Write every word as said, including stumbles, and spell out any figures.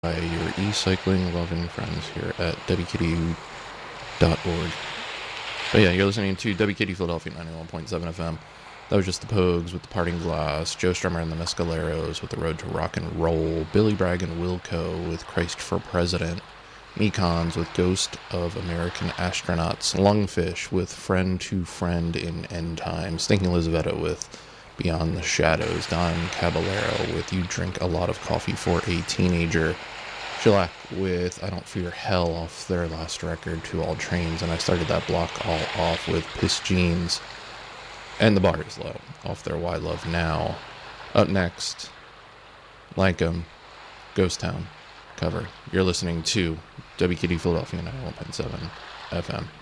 by your e-cycling loving friends here at w k d u dot org. But yeah, you're listening to W K D Philadelphia ninety-one point seven F M. That was just the Pogues with the Parting Glass, Joe Strummer and the Mescaleros with the Road to Rock and Roll, Billy Bragg and Wilco with Christ for President, Mekons with Ghost of American Astronauts, Lungfish with Friend to Friend in End Times, Stinking Elizaveta with Beyond the Shadows, Don Caballero with You Drink a Lot of Coffee for a Teenager, Shellac with I Don't Fear Hell off their last record, To All Trains, and I started that block all off with Piss Jeans and The Bar Is Low off their Why Love Now. Up next, Like 'Em, Ghost Town cover. You're listening to W K D Philadelphia ninety-one point seven F M.